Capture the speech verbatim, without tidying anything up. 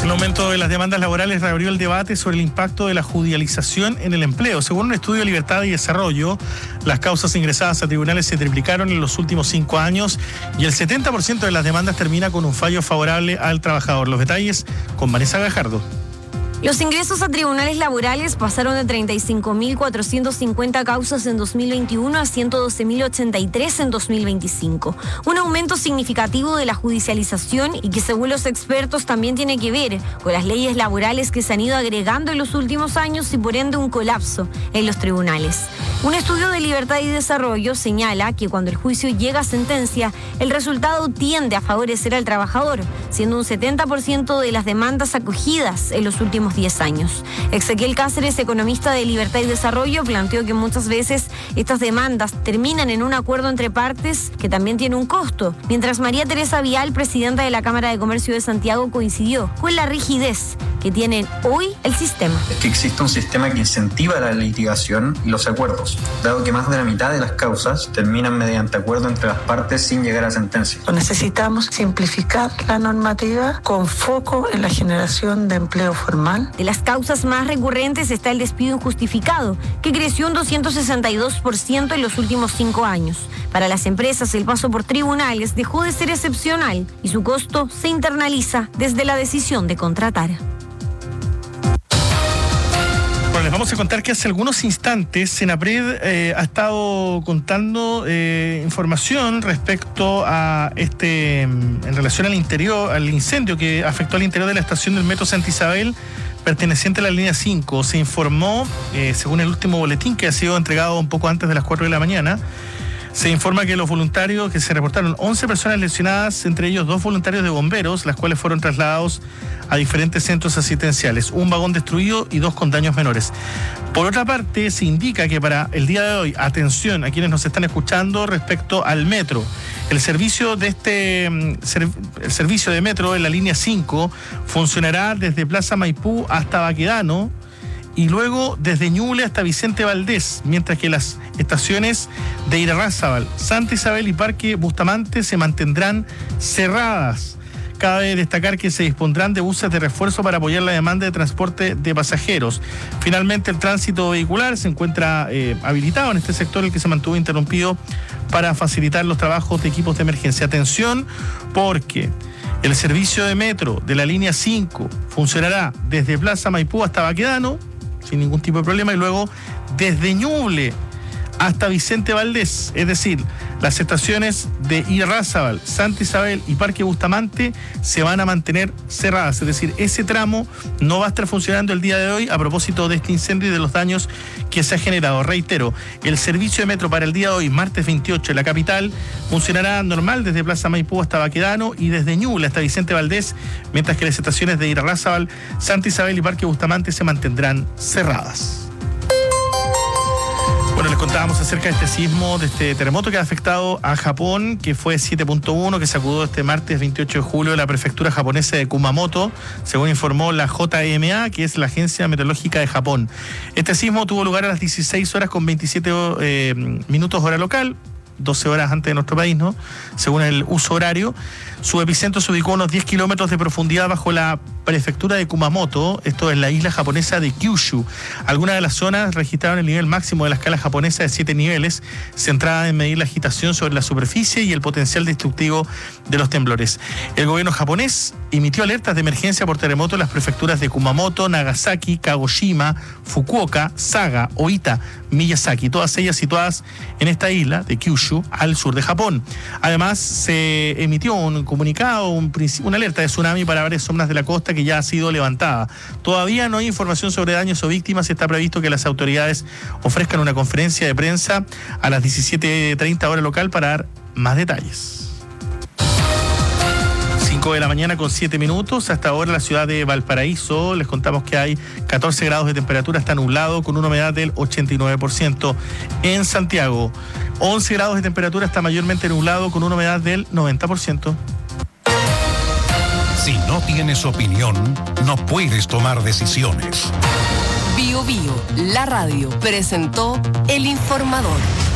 El aumento de las demandas laborales reabrió el debate sobre el impacto de la judicialización en el empleo. Según un estudio de Libertad y Desarrollo, las causas ingresadas a tribunales se triplicaron en los últimos cinco años y el setenta por ciento de las demandas termina con un fallo favorable al trabajador. Los detalles con Vanessa Gajardo. Los ingresos a tribunales laborales pasaron de treinta y cinco mil cuatrocientas cincuenta causas en dos mil veintiuno a ciento doce mil ochenta y tres en dos mil veinticinco. Un aumento significativo de la judicialización y que según los expertos también tiene que ver con las leyes laborales que se han ido agregando en los últimos años y por ende un colapso en los tribunales. Un estudio de Libertad y Desarrollo señala que cuando el juicio llega a sentencia, el resultado tiende a favorecer al trabajador, siendo un setenta por ciento de las demandas acogidas en los últimos diez años. Ezequiel Cáceres, economista de Libertad y Desarrollo, planteó que muchas veces estas demandas terminan en un acuerdo entre partes que también tiene un costo, mientras María Teresa Vial, presidenta de la Cámara de Comercio de Santiago, coincidió con la rigidez que tiene hoy el sistema. Es que existe un sistema que incentiva la litigación y los acuerdos, dado que más de la mitad de las causas terminan mediante acuerdo entre las partes sin llegar a sentencia. Necesitamos simplificar la normativa con foco en la generación de empleo formal. De las causas más recurrentes está el despido injustificado, que creció un doscientos sesenta y dos por ciento en los últimos cinco años. Para las empresas, el paso por tribunales dejó de ser excepcional y su costo se internaliza desde la decisión de contratar. Bueno, les vamos a contar que hace algunos instantes Senapred eh, ha estado contando eh, información respecto a este, en relación al interior, al incendio que afectó al interior de la estación del Metro Santa Isabel, perteneciente a la línea cinco. Se informó, eh, según el último boletín que ha sido entregado un poco antes de las cuatro de la mañana, se informa que los voluntarios, que se reportaron once personas lesionadas, entre ellos dos voluntarios de bomberos, las cuales fueron trasladados a diferentes centros asistenciales, un vagón destruido y dos con daños menores. Por otra parte, se indica que para el día de hoy, atención a quienes nos están escuchando respecto al metro, el servicio de este el servicio de metro en la línea cinco funcionará desde Plaza Maipú hasta Baquedano y luego desde Ñuble hasta Vicente Valdés, mientras que las estaciones de Irarrázaval, Santa Isabel y Parque Bustamante se mantendrán cerradas. Cabe destacar que se dispondrán de buses de refuerzo para apoyar la demanda de transporte de pasajeros. Finalmente, el tránsito vehicular se encuentra eh, habilitado en este sector, el que se mantuvo interrumpido para facilitar los trabajos de equipos de emergencia. Atención, porque el servicio de metro de la línea cinco funcionará desde Plaza Maipú hasta Baquedano, sin ningún tipo de problema, y luego desde Ñuble hasta Vicente Valdés, es decir, las estaciones de Irarrázaval, Santa Isabel y Parque Bustamante se van a mantener cerradas, es decir, ese tramo no va a estar funcionando el día de hoy a propósito de este incendio y de los daños que se ha generado. Reitero, el servicio de metro para el día de hoy, martes veintiocho, en la capital, funcionará normal desde Plaza Maipú hasta Baquedano y desde Ñuble hasta Vicente Valdés, mientras que las estaciones de Irarrázaval, Santa Isabel y Parque Bustamante se mantendrán cerradas. Bueno, les contábamos acerca de este sismo, de este terremoto que ha afectado a Japón, que fue siete punto uno, que sacudió este martes veintiocho de julio la prefectura japonesa de Kumamoto, según informó la J M A, que es la Agencia Meteorológica de Japón. Este sismo tuvo lugar a las dieciséis horas con veintisiete eh, minutos hora local, doce horas antes de nuestro país, ¿no? Según el uso horario. Su epicentro se ubicó a unos diez kilómetros de profundidad bajo la prefectura de Kumamoto, esto es la isla japonesa de Kyushu. Algunas de las zonas registraron el nivel máximo de la escala japonesa de siete niveles, centrada en medir la agitación sobre la superficie y el potencial destructivo de los temblores. El gobierno japonés emitió alertas de emergencia por terremoto en las prefecturas de Kumamoto, Nagasaki, Kagoshima, Fukuoka, Saga, Oita, Miyazaki, todas ellas situadas en esta isla de Kyushu, al sur de Japón. Además, se emitió un comunicado, un, una alerta de tsunami para varias zonas de la costa que ya ha sido levantada. Todavía no hay información sobre daños o víctimas y está previsto que las autoridades ofrezcan una conferencia de prensa a las diecisiete treinta hora local para dar más detalles. cinco de la mañana con siete minutos. Hasta ahora la ciudad de Valparaíso, les contamos que hay catorce grados de temperatura, está nublado con una humedad del ochenta y nueve por ciento. En Santiago, once grados de temperatura, está mayormente nublado con una humedad del noventa por ciento. Si no tienes opinión, no puedes tomar decisiones. Bio Bio, la radio, presentó El Informador.